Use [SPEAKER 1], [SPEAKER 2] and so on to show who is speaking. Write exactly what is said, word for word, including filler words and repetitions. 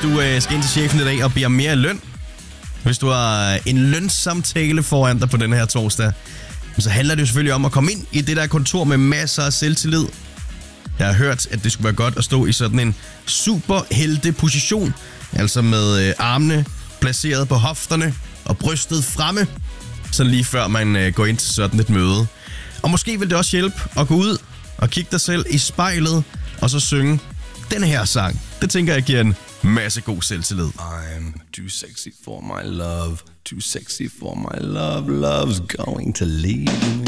[SPEAKER 1] du øh, skal ind til chefen i dag og bede om mere løn. Hvis du har en lønsamtale foran dig på den her torsdag, så handler det jo selvfølgelig om at komme ind i det der kontor med masser af selvtillid. Jeg har hørt, at det skulle være godt at stå i sådan en superhelteposition, altså med øh, armene placeret på hofterne og brystet fremme, sådan lige før man øh, går ind til sådan et møde. Og måske vil det også hjælpe at gå ud og kigge dig selv i spejlet, og så synge den her sang. Det tænker jeg giver en masse god selvtillid.
[SPEAKER 2] I'm too sexy for my love, too sexy for my love, love's going to leave me.